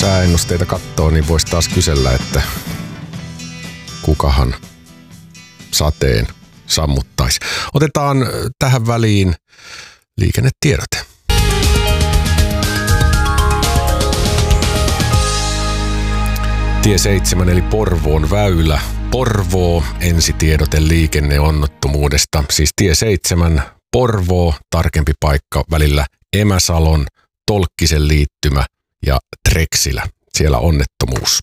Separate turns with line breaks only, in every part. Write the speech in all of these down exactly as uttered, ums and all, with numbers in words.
sääennusteita katsoo, niin voisi taas kysellä, että kukahan sateen sammuttaisi. Otetaan tähän väliin liikennetiedote. Tie seitsemän eli Porvoon väylä. Porvoo, ensitiedote liikenneonnettomuudesta. Siis tie seitsemän, Porvoo, tarkempi paikka välillä Emäsalon, Tolkkisen liittymä ja Treksilä. Siellä onnettomuus.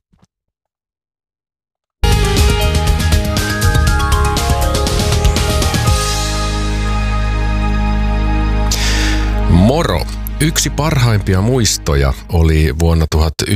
Moro! Yksi parhaimpia muistoja oli vuonna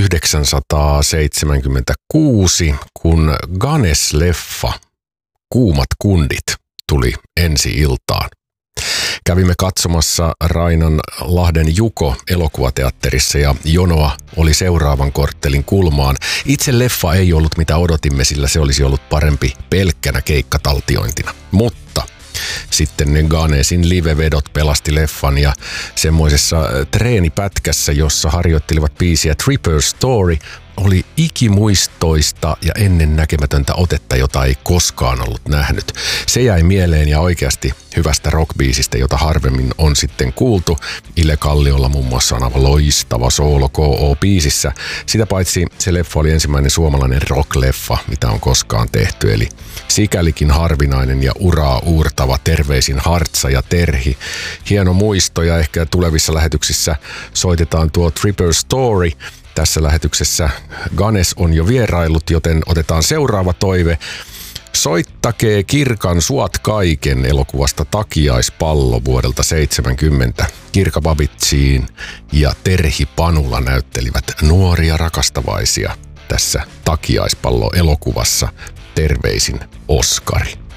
tuhatyhdeksänsataaseitsemänkymmentäkuusi, kun Ganes-leffa Kuumat kundit tuli ensi-iltaan. Kävimme katsomassa Rainan Lahden Juko elokuvateatterissa ja jonoa oli seuraavan korttelin kulmaan. Itse leffa ei ollut mitä odotimme, sillä se olisi ollut parempi pelkkänä keikkataltiointina. Mutta sitten ne Ganesin livevedot pelasti leffan ja semmoisessa treenipätkässä, jossa harjoittelivat biisiä Tripper Story, oli ikimuistoista ja ennen näkemätöntä otetta, jota ei koskaan ollut nähnyt. Se jäi mieleen ja oikeasti hyvästä rockbiisistä, jota harvemmin on sitten kuultu. Ile Kalliolla muun muassa on aivan loistava soolo K O-biisissä. Sitä paitsi se leffa oli ensimmäinen suomalainen rockleffa, mitä on koskaan tehty. Eli sikälikin harvinainen ja uraa uurtava. Terveisin Hartsa ja Terhi. Hieno muisto ja ehkä tulevissa lähetyksissä soitetaan tuo Tripper Story. Tässä lähetyksessä Ganes on jo vierailut, joten otetaan seuraava toive. Soittakee Kirkan Suot kaiken elokuvasta Takiaispallo vuodelta seitsemänkymmentä. Kirka Babitsiin ja Terhi Panula näyttelivät nuoria rakastavaisia tässä Takiaispallo elokuvassa. Terveisin Oskari.